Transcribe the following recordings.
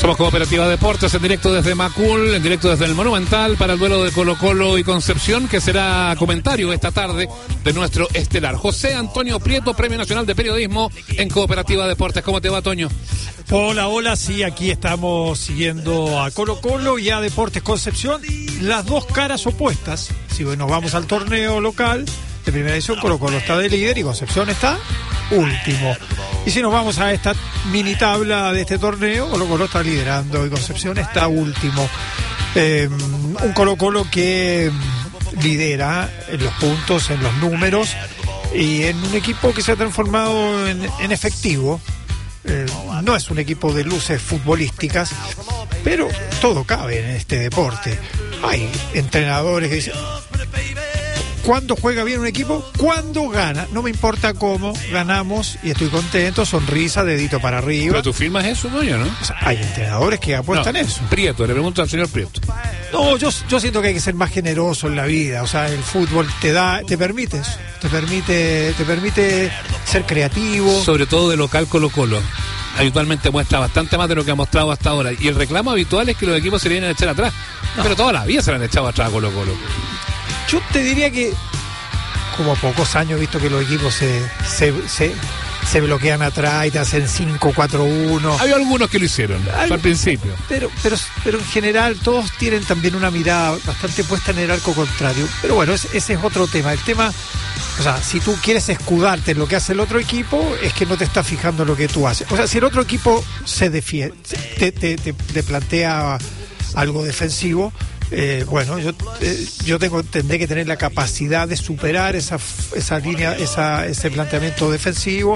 Somos Cooperativa Deportes, en directo desde Macul, en directo desde el Monumental, para el duelo de Colo-Colo y Concepción, que será comentario esta tarde de nuestro estelar. José Antonio Prieto, Premio Nacional de Periodismo en Cooperativa Deportes. ¿Cómo te va, Toño? Hola, sí, aquí estamos siguiendo a Colo-Colo y a Deportes Concepción, las dos caras opuestas. Si nos vamos al torneo local de primera edición, Colo-Colo está de líder y Concepción está último. Y si nos vamos a esta mini tabla de este torneo, Colo-Colo está liderando y Concepción está último. Un Colo-Colo que lidera en los puntos, en los números, y en un equipo que se ha transformado en efectivo. No es un equipo de luces futbolísticas, pero todo cabe en este deporte. Hay entrenadores que dicen: ¿cuándo juega bien un equipo? ¿Cuándo gana? No me importa cómo, ganamos y estoy contento, sonrisa, dedito para arriba. Pero tú firmas eso, Toño, ¿no? O sea, hay entrenadores que apuestan eso. Prieto, le pregunto al señor Prieto. No, yo siento que hay que ser más generoso en la vida. O sea, el fútbol te permite eso. Te permite ser creativo. Sobre todo de local Colo-Colo. Habitualmente muestra bastante más de lo que ha mostrado hasta ahora. Y el reclamo habitual es que los equipos se le vienen a echar atrás. No. Pero toda la vida se le han echado atrás a Colo-Colo. Yo te diría que, como pocos años he visto que los equipos se bloquean atrás y te hacen 5-4-1. Hay algunos que lo hicieron al principio. Pero en general todos tienen también una mirada bastante puesta en el arco contrario. Pero bueno, ese es otro tema. El tema, o sea, si tú quieres escudarte en lo que hace el otro equipo, es que no te estás fijando en lo que tú haces. O sea, si el otro equipo se defiende, te plantea algo defensivo, bueno, yo tendré que tener la capacidad de superar esa línea, ese planteamiento defensivo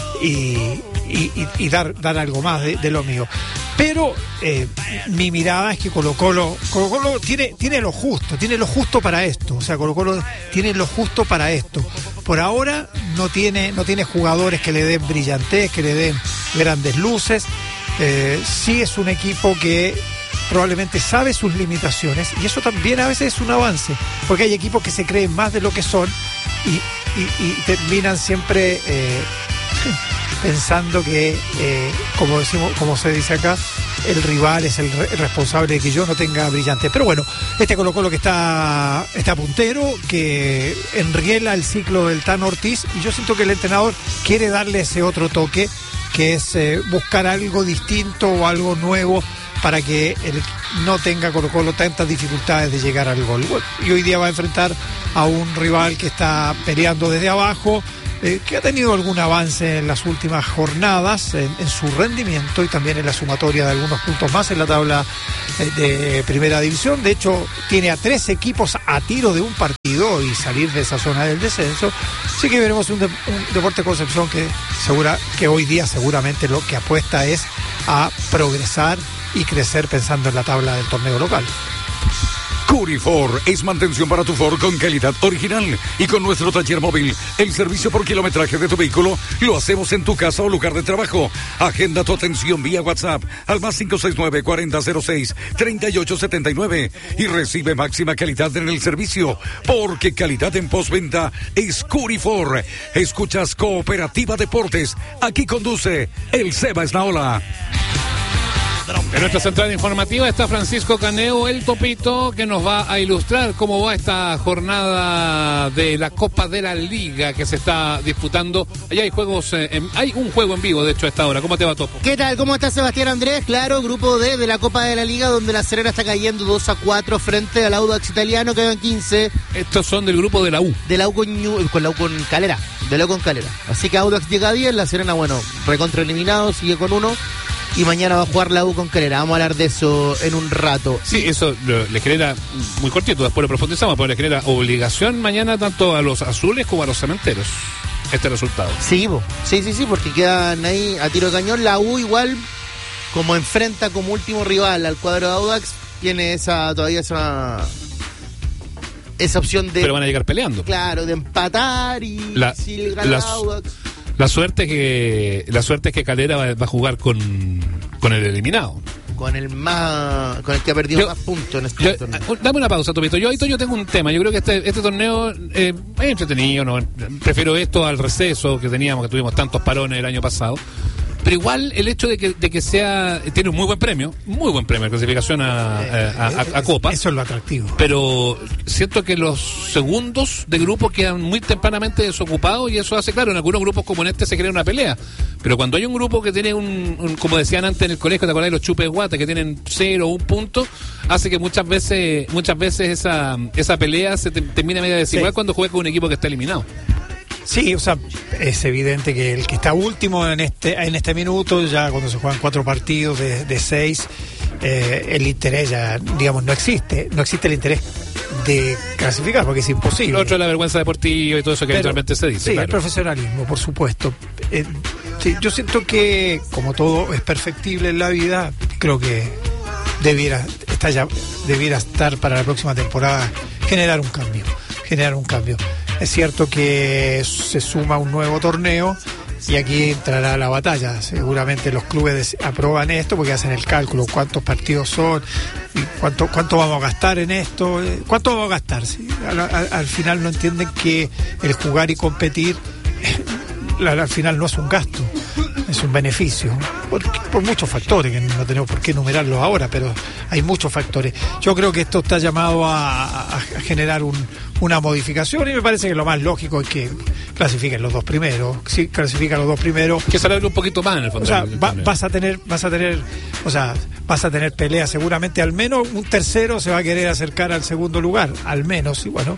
y dar algo más de lo mío. Pero mi mirada es que Colo-Colo tiene lo justo para esto. O sea, Colo-Colo tiene lo justo para esto. Por ahora no tiene jugadores que le den brillantez, que le den grandes luces. Sí es un equipo que probablemente sabe sus limitaciones, y eso también a veces es un avance, porque hay equipos que se creen más de lo que son y terminan siempre pensando que, como se dice acá, el rival es el responsable de que yo no tenga brillante. Pero bueno, este Colo-Colo que está puntero, que enriela el ciclo del Tan Ortiz, y yo siento que el entrenador quiere darle ese otro toque, que es buscar algo distinto o algo nuevo para que no tenga Colo-Colo tantas dificultades de llegar al gol. Bueno, y hoy día va a enfrentar a un rival que está peleando desde abajo, que ha tenido algún avance en las últimas jornadas en su rendimiento y también en la sumatoria de algunos puntos más en la tabla de primera división. De hecho, tiene a 3 equipos a tiro de un partido y salir de esa zona del descenso. Así que veremos un Deportes Concepción que hoy día seguramente lo que apuesta es a progresar y crecer pensando en la tabla del torneo local. Curifor es mantención para tu Ford con calidad original, y con nuestro taller móvil, el servicio por kilometraje de tu vehículo lo hacemos en tu casa o lugar de trabajo. Agenda tu atención vía WhatsApp al más 569-4006-3879 y recibe máxima calidad en el servicio, porque calidad en postventa es Curifor. Escuchas Cooperativa Deportes. Aquí conduce el Seba Esnaola. En nuestra central informativa está Francisco Caneo, el Topito, que nos va a ilustrar cómo va esta jornada de la Copa de la Liga que se está disputando. Allá hay juegos, hay un juego en vivo, de hecho, a esta hora. ¿Cómo te va, Topo? ¿Qué tal? ¿Cómo está Sebastián Andrés? Claro, grupo D de la Copa de la Liga, donde la Serena está cayendo 2-4 frente al Audax Italiano, que van 15. Estos son del grupo de la U. De la U con la U con Calera. De la U con Calera. Así que Audax llega a 10, la Serena, bueno, recontra eliminado, sigue con 1. Y mañana va a jugar la U con Calera. Vamos a hablar de eso en un rato. Sí, eso le genera, muy cortito, después lo profundizamos, pero le genera obligación mañana tanto a los azules como a los cementeros este resultado. Sí, porque quedan ahí a tiro de cañón. La U igual, como enfrenta como último rival al cuadro de Audax, tiene todavía esa opción de... Pero van a llegar peleando. Claro, de empatar y si le gana Audax... La suerte es que Calera va a jugar con el eliminado. Con el que ha perdido más puntos en este torneo. Dame una pausa, Tomito. Yo tengo un tema. Yo creo que este torneo es entretenido, ¿no? Prefiero esto al receso que tuvimos tantos parones el año pasado. pero igual el hecho de que sea, tiene un muy buen premio de clasificación a Copa. Eso es lo atractivo. Pero siento que los segundos de grupo quedan muy tempranamente desocupados y eso hace, claro, en algunos grupos como en este se crea una pelea. Pero cuando hay un grupo que tiene como decían antes en el colegio, ¿te acordás de los chupes de guata que tienen 0 o 1 punto? Hace que muchas veces esa pelea se termina media desigual cuando juega con un equipo que está eliminado. Sí, o sea, es evidente que el que está último en este minuto, ya cuando se juegan 4 partidos de 6, el interés ya, digamos, no existe el interés de clasificar porque es imposible. Lo otro es la vergüenza deportiva y todo eso que habitualmente se dice. Sí, claro. El profesionalismo, por supuesto. Sí, yo siento que, como todo es perfectible en la vida, creo que debiera estar para la próxima temporada generar un cambio. Es cierto que se suma un nuevo torneo y aquí entrará la batalla. Seguramente los clubes aprueban esto porque hacen el cálculo, cuántos partidos son, y cuánto vamos a gastar en esto, cuánto vamos a gastar. ¿Sí? Al final no entienden que el jugar y competir al final no es un gasto, es un beneficio, por muchos factores que no tenemos por qué enumerarlos ahora, pero hay muchos factores. Yo creo que esto está llamado a generar una modificación y me parece que lo más lógico es que clasifiquen los 2 primeros. Si clasifican los 2 primeros, que salga un poquito más en el fondo. O sea, vas a tener peleas seguramente, al menos un tercero se va a querer acercar al segundo lugar, al menos, y bueno.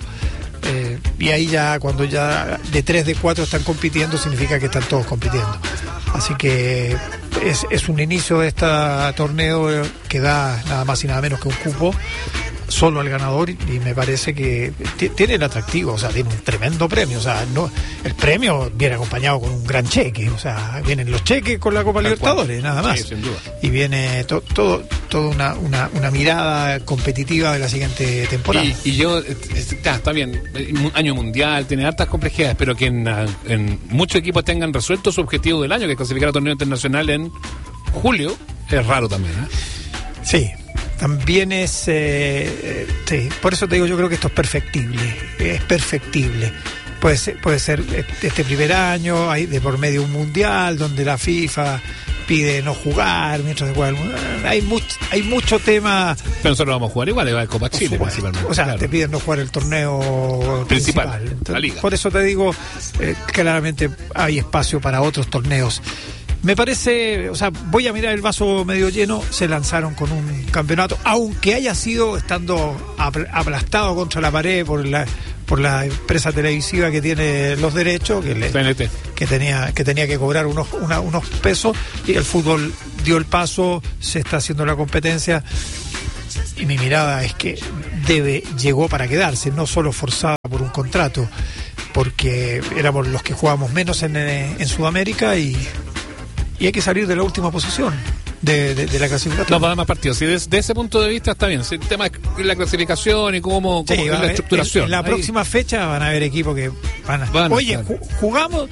Y ahí ya, cuando ya de 3 de 4 están compitiendo, significa que están todos compitiendo. Así que es un inicio de este torneo que da nada más y nada menos que un cupo solo al ganador, y me parece que tiene el atractivo, o sea, tiene un tremendo premio, o sea, no, el premio viene acompañado con un gran cheque, o sea, vienen los cheques con la Copa Libertadores, nada más. Sí, sin duda. Y viene toda una mirada competitiva de la siguiente temporada. Y yo, está bien, un año mundial, tiene hartas complejidades, pero que en muchos equipos tengan resuelto su objetivo del año, que es clasificar a torneo internacional en julio, es raro también, ¿eh? Sí. También es, sí, por eso te digo, yo creo que esto es perfectible. Puede ser este primer año, hay de por medio un mundial donde la FIFA pide no jugar mientras se juega. Hay mucho tema. Pero nosotros vamos a jugar igual, va a Copa Chile principalmente. O sea, claro. Te piden no jugar el torneo principal. Entonces, la liga. Por eso te digo, claramente hay espacio para otros torneos. Me parece, o sea, voy a mirar el vaso medio lleno. Se lanzaron con un campeonato, aunque haya sido estando aplastado contra la pared por la empresa televisiva que tiene los derechos, que tenía que cobrar unos pesos, y el fútbol dio el paso, se está haciendo la competencia, y mi mirada es que llegó para quedarse, no solo forzada por un contrato, porque éramos los que jugábamos menos en Sudamérica, y hay que salir de la última posición de la clasificación. No, para más partidos. Si desde ese punto de vista está bien. Si el tema es la clasificación y cómo es la estructuración. En la próxima fecha van a haber equipos que oye, jugamos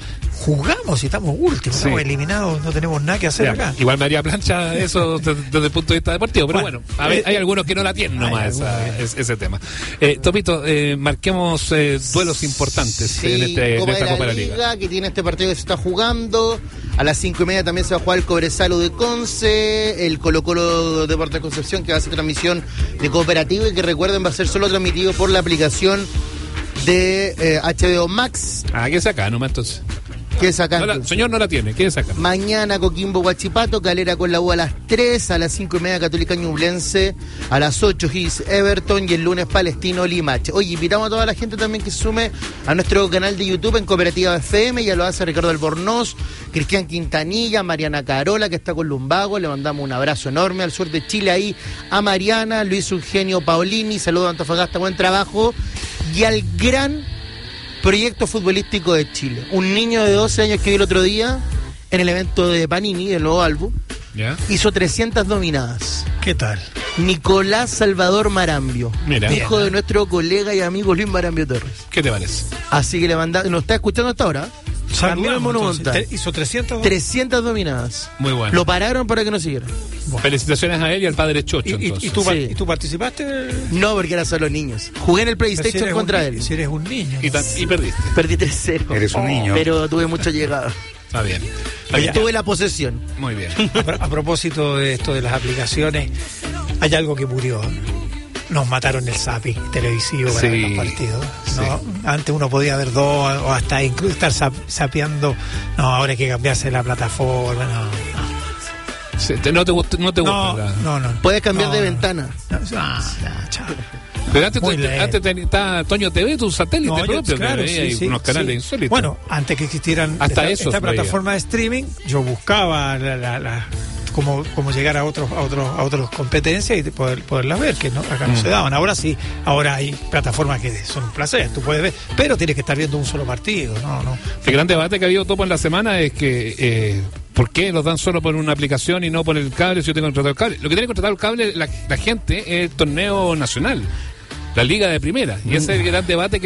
y estamos últimos, estamos eliminados, no tenemos nada que hacer acá. Igual me haría plancha eso desde el punto de vista deportivo, pero bueno, hay algunos que no la tienen nomás ese tema. Topito, marquemos duelos importantes en esta Copa de la Liga. Que tiene este partido que se está jugando. A las 5:30 también se va a jugar el Cobresalo de Conce, el Colo-Colo Deportes de Concepción, que va a hacer transmisión de Cooperativa, y que recuerden va a ser solo transmitido por la aplicación de HBO Max. ¿Qué saca nomás entonces? ¿Qué sacan? Señor, no la tiene. ¿Qué sacan? Mañana Coquimbo Huachipato, Calera con la U a las 3, a las 5:30 Católica Ñublense, a las 8 His Everton, y el lunes Palestino Limache. Oye, invitamos a toda la gente también que se sume a nuestro canal de YouTube en Cooperativa FM. Ya lo hace Ricardo Albornoz, Cristian Quintanilla, Mariana Carola, que está con Lumbago. Le mandamos un abrazo enorme al sur de Chile ahí a Mariana, Luis Eugenio Paolini, saludos a Antofagasta, buen trabajo, y al gran proyecto futbolístico de Chile. Un niño de 12 años que vi el otro día en el evento de Panini, del nuevo álbum, hizo 300 dominadas. ¿Qué tal? Nicolás Salvador Marambio, hijo de nuestro colega y amigo Luis Marambio Torres. ¿Qué te parece? Así que le mandamos, nos está escuchando hasta ahora. También el Monumental. Hizo 300 dominadas. Muy bueno. Lo pararon para que no siguiera. Bueno. Felicitaciones a él y al padre Chocho. ¿Y tú participaste? No, porque eran solo niños. Jugué en el PlayStation contra él. Si eres un niño. Y perdiste. Perdí 3-0. Eres un niño. Pero tuve mucha llegada. Está bien. Tuve la posesión. Muy bien. A propósito de esto de las aplicaciones, hay algo que murió. Nos mataron el zapping televisivo para ver los partidos, ¿no? Sí. Antes uno podía ver dos o hasta incluso estar zapeando. No, ahora hay que cambiarse la plataforma. Sí, ¿no te gusta? No. Puedes cambiar de ventana. Chao. Pero antes estaba Toño TV, tu satélite propio, claro, que hay unos canales insólitos. Bueno, antes que existieran esta plataforma de streaming, yo buscaba cómo llegar a otras competencias y poderlas ver, que no, acá no se daban. Ahora sí, ahora hay plataformas que son un placer, tú puedes ver, pero tienes que estar viendo un solo partido. No. El gran debate que ha habido topo en la semana es que ¿por qué los dan solo por una aplicación y no por el cable si yo tengo contratado el cable? Lo que tiene contratado el cable la gente es el torneo nacional, la liga de primera, y ese es el gran debate que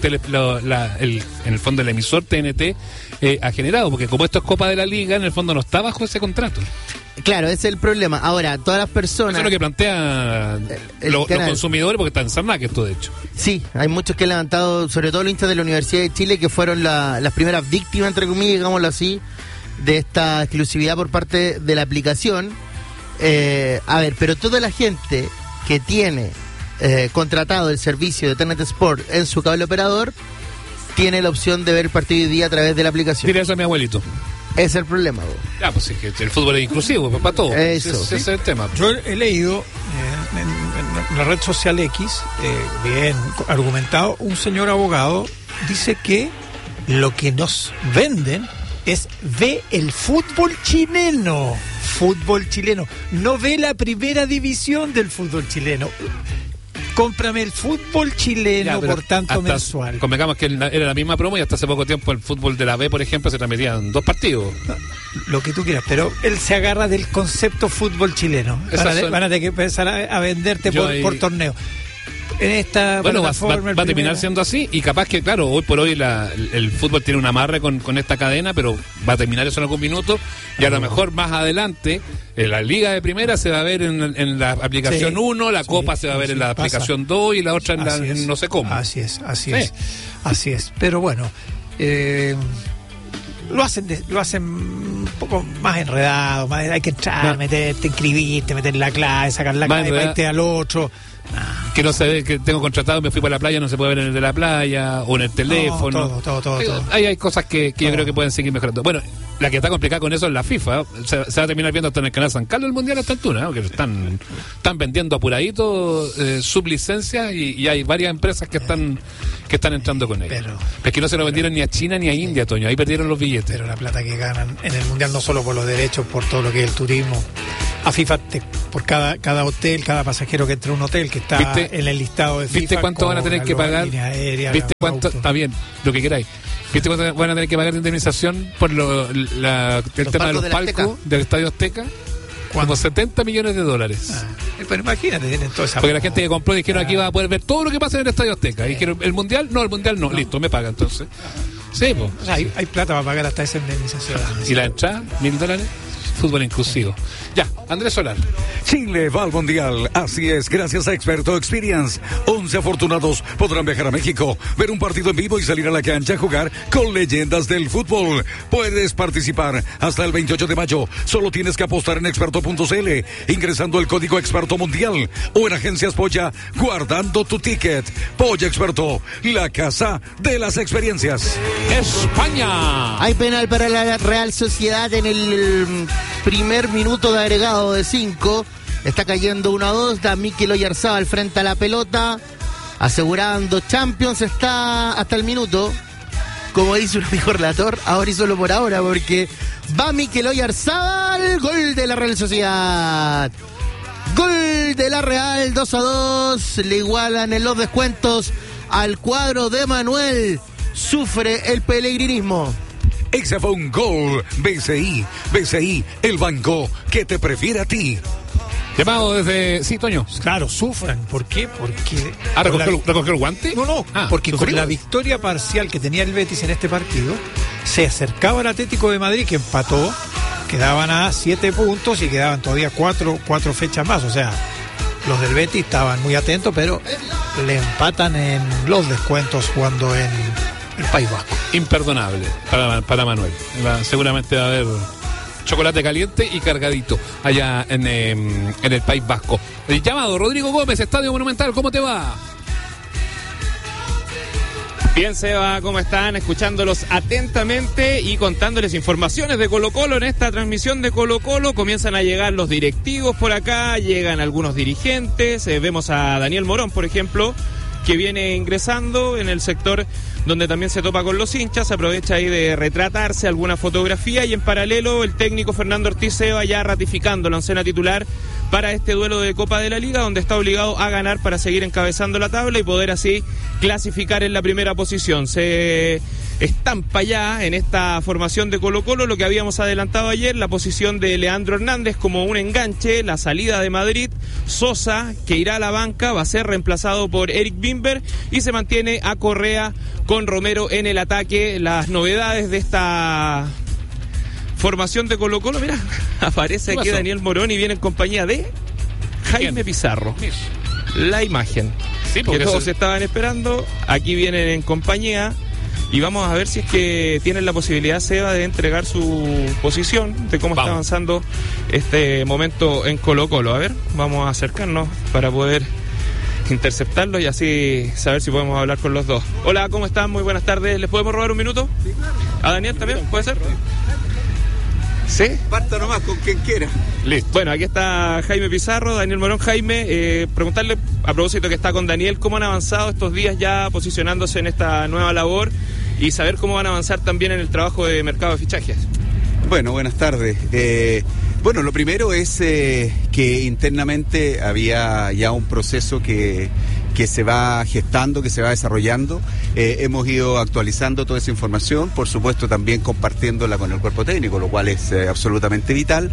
en el fondo el emisor TNT ha generado, porque como esto es Copa de la Liga, en el fondo no está bajo ese contrato. Claro, ese es el problema. Ahora, todas las personas... Eso es lo que plantean los consumidores, porque está en Sarnac esto, de hecho. Sí, hay muchos que han levantado, sobre todo los hinchas de la Universidad de Chile, que fueron las primeras víctimas, entre comillas, digámoslo así, de esta exclusividad por parte de la aplicación. A ver, pero toda la gente que tiene contratado el servicio de TNT Sport en su cable operador tiene la opción de ver el partido hoy día a través de la aplicación. Dile eso a mi abuelito. Ese es el problema, vos. Ya, pues sí, que el fútbol es inclusivo, pues, para todos. Eso. Ese es el tema. Yo he leído en la red social X, bien argumentado, un señor abogado dice que lo que nos venden es ve el fútbol chileno. No ve la primera división del fútbol chileno. Cómprame el fútbol chileno por tanto mensual. Convengamos que era la misma promo y hasta hace poco tiempo el fútbol de la B, por ejemplo, se transmitían 2 partidos. Lo que tú quieras, pero él se agarra del concepto fútbol chileno. Van a tener que empezar a venderte por torneo. En esta plataforma va a terminar siendo así, y capaz que, claro, hoy por hoy el fútbol tiene un amarre con esta cadena, pero va a terminar eso en algún minuto, y a lo mejor más adelante en la liga de primera se va a ver en la aplicación 1, la Copa se va a ver en la aplicación 2 y la otra en no sé cómo. Así es. Pero bueno, lo hacen un poco más enredado, hay que entrar, meterte, inscribirte, meter la clave, sacar la clave para irte al otro. Que no se ve, que tengo contratado, me fui para la playa, no se puede ver en el de la playa o en el teléfono. Todo. Hay cosas que yo creo que pueden seguir mejorando. Bueno, la que está complicada con eso es la FIFA. Se va a terminar viendo hasta en el canal San Carlos el Mundial a esta altura, ¿no? Que están vendiendo apuradito sublicencias y hay varias empresas que están entrando con ellos. Pero es que no se lo vendieron ni a China ni a India, Toño. Ahí perdieron los billetes. Pero la plata que ganan en el Mundial, no solo por los derechos, por todo lo que es el turismo. A FIFA, por cada hotel, cada pasajero que entra a un hotel que está en el listado de FIFA. ¿Viste cuánto van a tener que pagar? ¿Viste cuánto? Está bien, lo que queráis. ¿Viste cuánto van a tener que pagar de indemnización por el tema de los palcos del Estadio Azteca? Como $70 millones. Pero imagínate, tienen toda esa... Porque la gente que compró dijeron aquí va a poder ver todo lo que pasa en el Estadio Azteca. Y dijeron, ¿el Mundial? No, listo, me paga entonces. Sí, pues. O sea, hay plata para pagar hasta esa indemnización. ¿Y la entrada? $1.000. Fútbol inclusivo. Ya, Andrés Solar. Chile va al Mundial. Así es, gracias a Experto Experience. 11 afortunados podrán viajar a México, ver un partido en vivo y salir a la cancha a jugar con leyendas del fútbol. Puedes participar hasta el 28 de mayo. Solo tienes que apostar en experto.cl, ingresando el código Experto Mundial o en Agencias Polla, guardando tu ticket. Polla Experto, la casa de las experiencias. España. Hay penal para la Real Sociedad en el primer minuto de agregado de 5. Está cayendo 1-2. Da Mikel Oyarzabal frente a la pelota, asegurando Champions. Está hasta el minuto, como dice un amigo relator, ahora y solo por ahora, porque va Mikel Oyarzabal. Gol de la Real Sociedad. Gol de la Real, 2-2. Le igualan en los descuentos al cuadro de Manuel. Sufre el pelegrinismo. Ese fue un gol. BCI, el banco que te prefiere a ti. Llamado desde... Sí, Toño. Claro, sufran. ¿Por qué? Porque... ¿recogió el guante? No. Porque con la victoria parcial que tenía el Betis en este partido, se acercaba al Atlético de Madrid, que empató. Quedaban a 7 puntos y quedaban todavía 4 fechas más. O sea, los del Betis estaban muy atentos, pero le empatan en los descuentos jugando en el País Vasco. imperdonable para Manuel. Seguramente va a haber chocolate caliente y cargadito allá en el País Vasco. El llamado Rodrigo Gómez, Estadio Monumental, ¿cómo te va? Bien, Seba, ¿cómo están? Escuchándolos atentamente y contándoles informaciones de Colo-Colo en esta transmisión de Colo-Colo. Comienzan a llegar los directivos por acá, llegan algunos dirigentes. Vemos a Daniel Morón, por ejemplo, que viene ingresando en el sector donde también se topa con los hinchas, aprovecha ahí de retratarse alguna fotografía, y en paralelo el técnico Fernando Ortiz Seba ya ratificando la oncena titular para este duelo de Copa de la Liga, donde está obligado a ganar para seguir encabezando la tabla y poder así clasificar en la primera posición. Se estampa ya en esta formación de Colo-Colo lo que habíamos adelantado ayer, la posición de Leandro Hernández como un enganche, la salida de Madrid, Sosa, que irá a la banca, va a ser reemplazado por Eric Bimber, y se mantiene a Correa con Romero en el ataque. Las novedades de esta formación de Colo-Colo, mira, aparece aquí Daniel Morón y viene en compañía de Jaime Pizarro. La imagen que todos estaban esperando, aquí vienen en compañía. Y vamos a ver si es que tienen la posibilidad, Seba, de entregar su posición, de cómo está avanzando este momento en Colo-Colo. A ver, vamos a acercarnos para poder interceptarlo y así saber si podemos hablar con los dos. Hola, ¿cómo están? Muy buenas tardes. ¿Les podemos robar un minuto? Sí, claro. ¿A Daniel también? ¿Puede ser? ¿Sí? Parta nomás con quien quiera. Listo. Bueno, aquí está Jaime Pizarro, Daniel Morón. Jaime, preguntarle a propósito que está con Daniel, ¿cómo han avanzado estos días ya posicionándose en esta nueva labor y saber cómo van a avanzar también en el trabajo de mercado de fichajes? Bueno, buenas tardes. Bueno, lo primero es que internamente había ya un proceso que se va gestando, que se va desarrollando. Hemos ido actualizando toda esa información, por supuesto también compartiéndola con el cuerpo técnico, lo cual es absolutamente vital.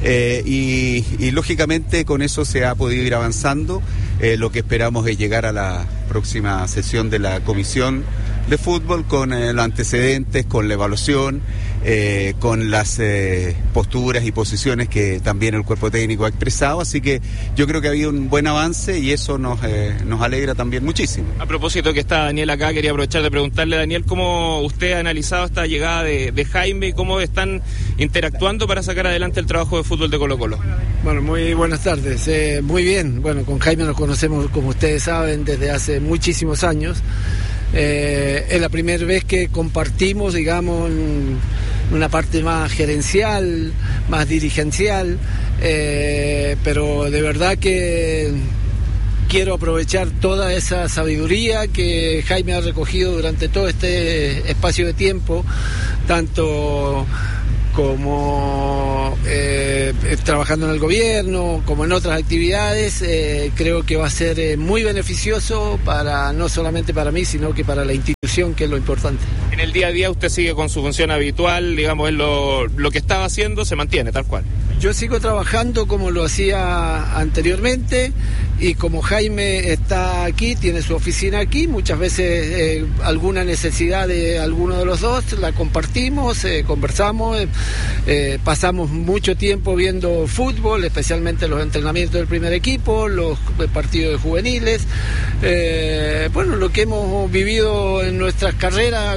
Y lógicamente con eso se ha podido ir avanzando. Lo que esperamos es llegar a la próxima sesión de la comisión de fútbol con los antecedentes, con la evaluación, con las posturas y posiciones que también el cuerpo técnico ha expresado, así que yo creo que ha habido un buen avance y eso nos alegra también muchísimo. A propósito que está Daniel acá, quería aprovechar de preguntarle, Daniel, cómo usted ha analizado esta llegada de Jaime y cómo están interactuando para sacar adelante el trabajo de fútbol de Colo-Colo. Bueno, muy buenas tardes. Muy bien, bueno, con Jaime nos conocemos, como ustedes saben, desde hace muchísimos años. Es la primera vez que compartimos, digamos, una parte más gerencial, más dirigencial, pero de verdad que quiero aprovechar toda esa sabiduría que Jaime ha recogido durante todo este espacio de tiempo, tanto como trabajando en el gobierno, como en otras actividades. Creo que va a ser muy beneficioso no solamente para mí, sino que para la institución, que es lo importante. En el día a día usted sigue con su función habitual, digamos, es lo que estaba haciendo, se mantiene tal cual. Yo sigo trabajando como lo hacía anteriormente, y como Jaime está aquí, tiene su oficina aquí, muchas veces alguna necesidad de alguno de los dos la compartimos, conversamos, pasamos mucho tiempo viendo fútbol, especialmente los entrenamientos del primer equipo, los partidos de juveniles, bueno, lo que hemos vivido en nuestras carreras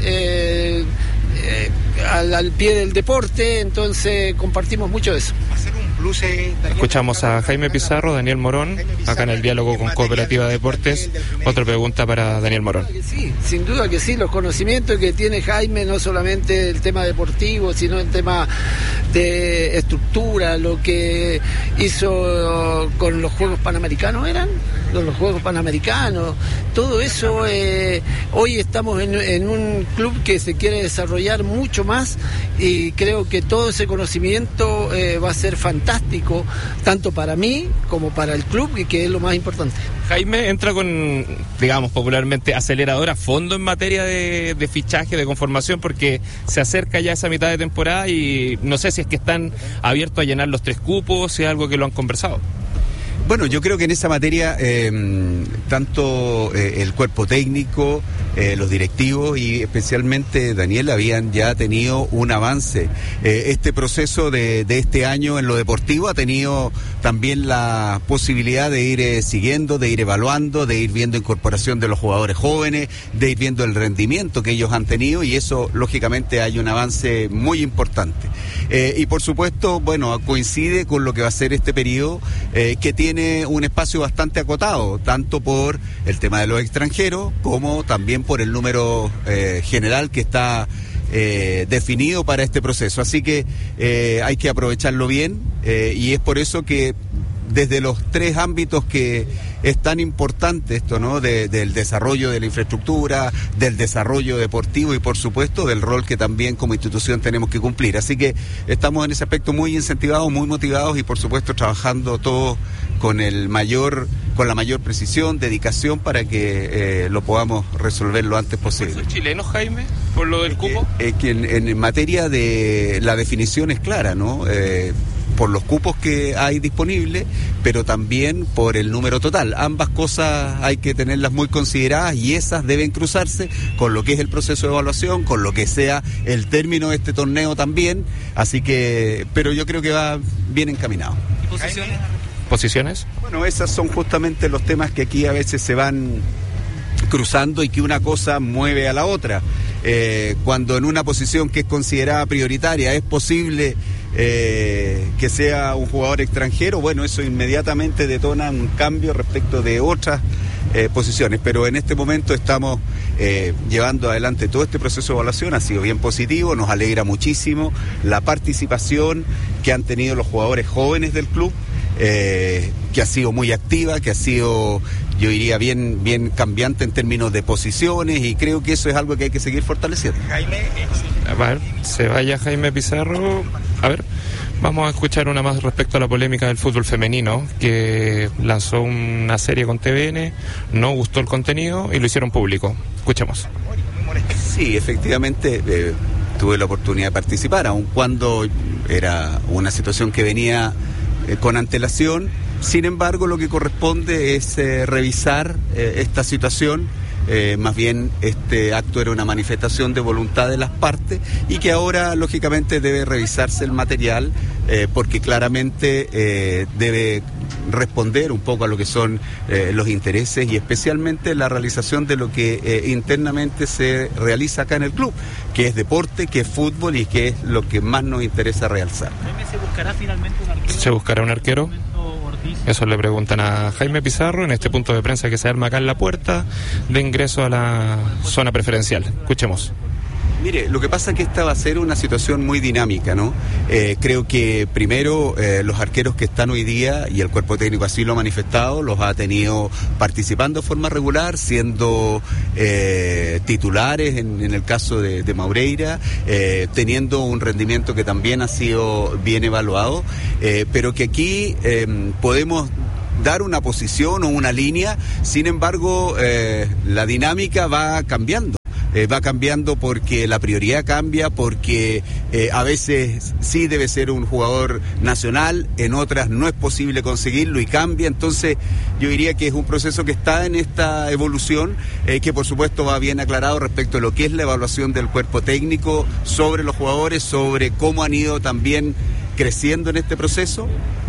al pie del deporte, entonces compartimos mucho de eso. Escuchamos a Jaime Pizarro, Daniel Morón, acá en el diálogo con Cooperativa Deportes. Otra pregunta para Daniel Morón. Sí, sin duda que sí, los conocimientos que tiene Jaime, no solamente el tema deportivo, sino el tema de estructura, lo que hizo con los Juegos Panamericanos, los Juegos Panamericanos, todo eso. Hoy estamos en un club que se quiere desarrollar mucho más, y creo que todo ese conocimiento va a ser fantástico, tanto para mí como para el club, y que es lo más importante. Jaime entra con, digamos, popularmente acelerador a fondo en materia de fichaje, de conformación, porque se acerca ya esa mitad de temporada y no sé si es que están abiertos a llenar los 3 cupos, si es algo que lo han conversado. Bueno, yo creo que en esa materia tanto el cuerpo técnico, los directivos y especialmente Daniel habían ya tenido un avance. Este proceso de este año en lo deportivo ha tenido también la posibilidad de ir siguiendo, de ir evaluando, de ir viendo incorporación de los jugadores jóvenes, de ir viendo el rendimiento que ellos han tenido, y eso lógicamente hay un avance muy importante. Y por supuesto, bueno, coincide con lo que va a ser este periodo que tiene un espacio bastante acotado, tanto por el tema de los extranjeros como también por el número general que está definido para este proceso. Así que hay que aprovecharlo bien, y es por eso que desde los tres ámbitos que es tan importante esto, ¿no? Del desarrollo de la infraestructura, del desarrollo deportivo y por supuesto del rol que también como institución tenemos que cumplir. Así que estamos en ese aspecto muy incentivados, muy motivados y por supuesto trabajando todos con la mayor precisión, dedicación para que lo podamos resolver lo antes posible. ¿Son chilenos, Jaime, por lo del cupo? Que en materia de la definición es clara, ¿no? Por los cupos que hay disponibles, pero también por el número total. Ambas cosas hay que tenerlas muy consideradas y esas deben cruzarse con lo que es el proceso de evaluación, con lo que sea el término de este torneo también. Así que, pero yo creo que va bien encaminado. ¿Y posiciones? ¿Posiciones? Bueno, esas son justamente los temas que aquí a veces se van cruzando y que una cosa mueve a la otra. Cuando en una posición que es considerada prioritaria es posible que sea un jugador extranjero, bueno, eso inmediatamente detona un cambio respecto de otras posiciones, pero en este momento estamos llevando adelante todo este proceso de evaluación. Ha sido bien positivo, nos alegra muchísimo la participación que han tenido los jugadores jóvenes del club, que ha sido muy activa, que ha sido, yo diría, bien cambiante en términos de posiciones, y creo que eso es algo que hay que seguir fortaleciendo. Jaime, a ver, se vaya Jaime Pizarro. A ver, vamos a escuchar una más respecto a la polémica del fútbol femenino, que lanzó una serie con TVN, no gustó el contenido y lo hicieron público. Escuchemos. Sí, efectivamente, tuve la oportunidad de participar, aun cuando era una situación que venía con antelación. Sin embargo, lo que corresponde es revisar esta situación. Más bien este acto era una manifestación de voluntad de las partes y que ahora lógicamente debe revisarse el material porque claramente debe responder un poco a lo que son los intereses y especialmente la realización de lo que internamente se realiza acá en el club, que es deporte, que es fútbol y que es lo que más nos interesa realzar. ¿Se buscará finalmente un arquero? ¿Se buscará un arquero? Eso le preguntan a Jaime Pizarro en este punto de prensa que se arma acá en la puerta de ingreso a la zona preferencial. Escuchemos. Mire, lo que pasa es que esta va a ser una situación muy dinámica, ¿no? Creo que primero los arqueros que están hoy día, y el cuerpo técnico así lo ha manifestado, los ha tenido participando de forma regular, siendo titulares en el caso de Maureira, teniendo un rendimiento que también ha sido bien evaluado, pero que aquí podemos dar una posición o una línea. Sin embargo, la dinámica va cambiando. Va cambiando porque la prioridad cambia, porque a veces sí debe ser un jugador nacional, en otras no es posible conseguirlo y cambia. Entonces yo diría que es un proceso que está en esta evolución, que por supuesto va bien aclarado respecto a lo que es la evaluación del cuerpo técnico sobre los jugadores, sobre cómo han ido también creciendo en este proceso.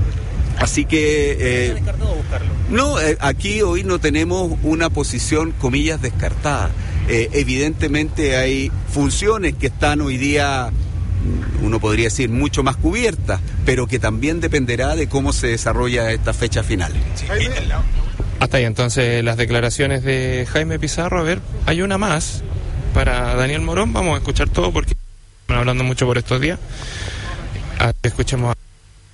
Así que no, aquí hoy no tenemos una posición, comillas, descartada. Evidentemente hay funciones que están hoy día, uno podría decir, mucho más cubiertas, pero que también dependerá de cómo se desarrolla esta fecha final. Sí. Hasta ahí entonces las declaraciones de Jaime Pizarro. A ver, hay una más para Daniel Morón. Vamos a escuchar todo porque están hablando mucho por estos días. Escuchemos a...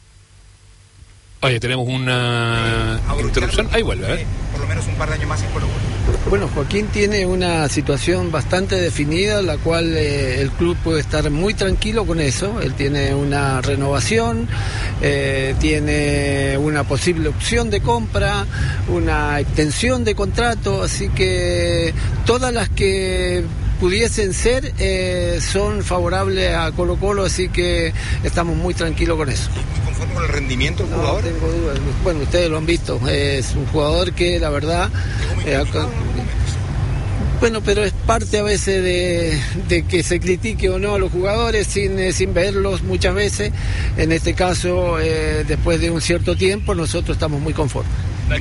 Oye, tenemos una interrupción. Ahí vuelve, a ver. Por lo menos un par de años más en Colo-Colo. Bueno, Joaquín tiene una situación bastante definida, la cual el club puede estar muy tranquilo con eso. Él tiene una renovación, tiene una posible opción de compra, una extensión de contrato, así que todas las que pudiesen ser son favorables a Colo-Colo, así que estamos muy tranquilos con eso. conforme con el rendimiento del jugador? No tengo dudas. Bueno, ustedes lo han visto. Es un jugador que la verdad... Bueno, pero es parte a veces de que se critique o no a los jugadores sin verlos muchas veces. En este caso, después de un cierto tiempo, nosotros estamos muy conformes.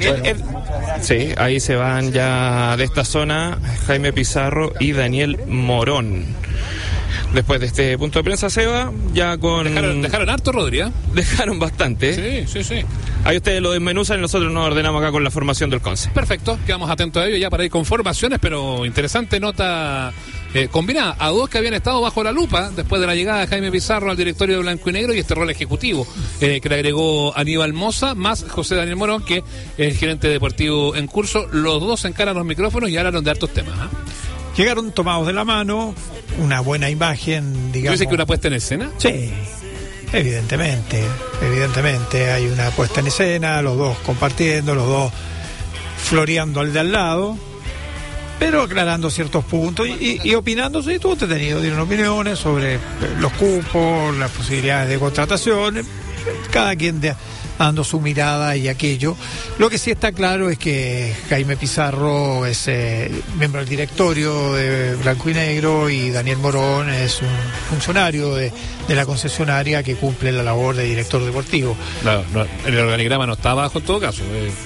Sí, ahí se van ya de esta zona Jaime Pizarro y Daniel Morón. Después de este punto de prensa, Seba, ya con... Dejaron harto, Rodri, ¿eh? Dejaron bastante. Sí. Ahí ustedes lo desmenuzan y nosotros nos ordenamos acá con la formación del Conce. Perfecto, quedamos atentos a ello ya para ir con formaciones, pero interesante nota combinada a dos que habían estado bajo la lupa después de la llegada de Jaime Pizarro al directorio de Blanco y Negro y este rol ejecutivo que le agregó Aníbal Mosa, más José Daniel Morón, que es el gerente deportivo en curso. Los dos encaran los micrófonos y hablaron de hartos temas, ¿eh? Llegaron tomados de la mano, una buena imagen, digamos. ¿Tú dices que una puesta en escena? Sí, evidentemente hay una puesta en escena, los dos compartiendo, los dos floreando al de al lado, pero aclarando ciertos puntos y opinando. Sí, estuvo entretenido, dieron opiniones sobre los cupos, las posibilidades de contratación, cada quien dando su mirada y aquello. Lo que sí está claro es que Jaime Pizarro es miembro del directorio de Blanco y Negro y Daniel Morón es un funcionario de la concesionaria que cumple la labor de director deportivo. No, el organigrama no está abajo en todo caso.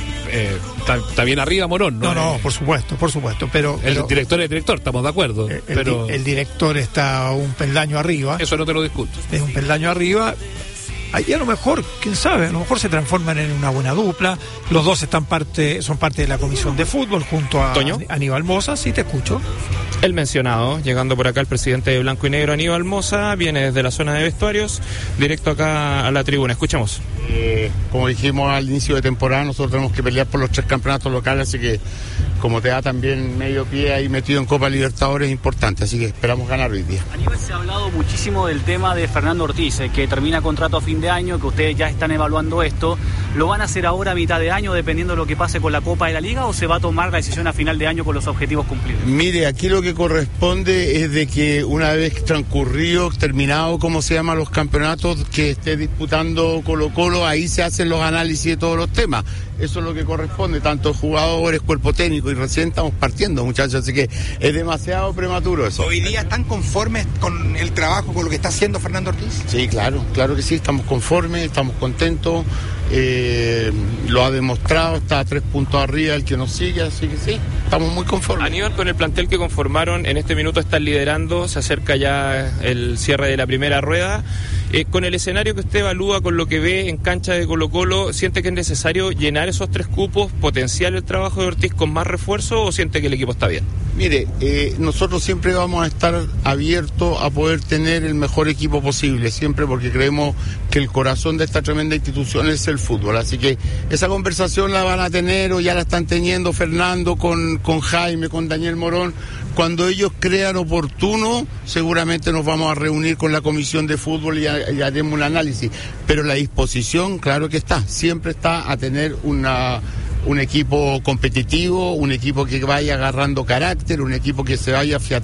Está bien arriba Morón, ¿no? No, por supuesto, pero el director es el director, estamos de acuerdo. Pero el director está un peldaño arriba. Eso no te lo discuto. Es un peldaño arriba. Ahí a lo mejor, quién sabe, a lo mejor se transforman en una buena dupla. Los dos son parte de la comisión de fútbol junto a ¿Toño? Aníbal Mosa. Sí, te escucho. El mencionado, llegando por acá el presidente de Blanco y Negro, Aníbal Mosa, viene desde la zona de vestuarios, directo acá a la tribuna. Escuchamos. Como dijimos al inicio de temporada, nosotros tenemos que pelear por los 3 campeonatos locales, así que como te da también medio pie ahí metido en Copa Libertadores es importante, así que esperamos ganar hoy día. Aníbal, se ha hablado muchísimo del tema de Fernando Ortiz, que termina contrato a fin de año, que ustedes ya están evaluando esto. ¿Lo van a hacer ahora a mitad de año dependiendo de lo que pase con la Copa de la Liga o se va a tomar la decisión a final de año con los objetivos cumplidos? Mire, aquí lo que corresponde es de que una vez transcurrido, terminado, ¿cómo se llaman los campeonatos que esté disputando Colo-Colo? Ahí se hacen los análisis de todos los temas. Eso es lo que corresponde, tanto jugadores, cuerpo técnico, y recién estamos partiendo, muchachos, así que es demasiado prematuro eso. ¿Hoy día están conformes con el trabajo, con lo que está haciendo Fernando Ortiz? Sí, claro que sí, estamos conformes, estamos contentos, lo ha demostrado, está a 3 puntos arriba el que nos sigue, así que sí, estamos muy conformes. Aníbal, con el plantel que conformaron, en este minuto están liderando, se acerca ya el cierre de la primera rueda. Con el escenario que usted evalúa, con lo que ve en cancha de Colo-Colo, ¿siente que es necesario llenar esos 3 cupos, potenciar el trabajo de Ortiz con más refuerzo o siente que el equipo está bien? Mire, nosotros siempre vamos a estar abiertos a poder tener el mejor equipo posible, siempre, porque creemos que el corazón de esta tremenda institución es el fútbol, así que esa conversación la van a tener o ya la están teniendo Fernando con Jaime, con Daniel Morón. Cuando ellos crean oportuno, seguramente nos vamos a reunir con la comisión de fútbol y haremos un análisis, pero la disposición, claro que está, siempre está a tener un equipo competitivo, un equipo que vaya agarrando carácter, un equipo que se vaya afiatando